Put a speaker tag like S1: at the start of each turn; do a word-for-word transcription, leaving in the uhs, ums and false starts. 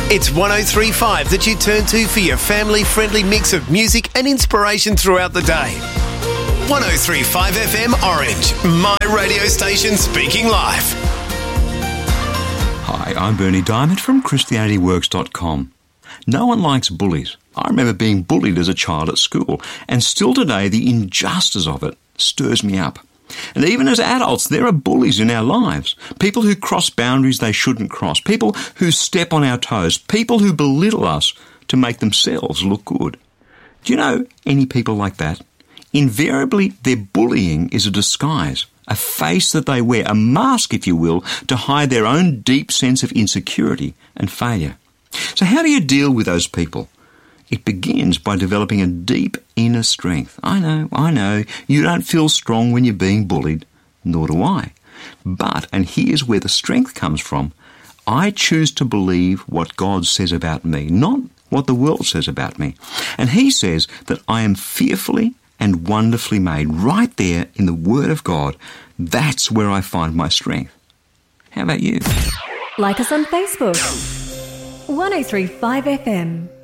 S1: It's one oh three point five that you turn to for your family-friendly mix of music and inspiration throughout the day. one oh three point five F M Orange, my radio station speaking live.
S2: Hi, I'm Bernie Diamond from Christianity Works dot com. No one likes bullies. I remember being bullied as a child at school, and still today the injustice of it stirs me up. And even as adults, there are bullies in our lives. People who cross boundaries they shouldn't cross. People who step on our toes. People who belittle us to make themselves look good. Do you know any people like that? Invariably, their bullying is a disguise, a face that they wear, a mask, if you will, to hide their own deep sense of insecurity and failure. So how do you deal with those people? It begins by developing a deep inner strength. I know, I know, you don't feel strong when you're being bullied, nor do I. But, and here's where the strength comes from, I choose to believe what God says about me, not what the world says about me. And he says that I am fearfully and wonderfully made, right there in the Word of God. That's where I find my strength. How about you?
S3: Like us on Facebook. one oh three point five F M.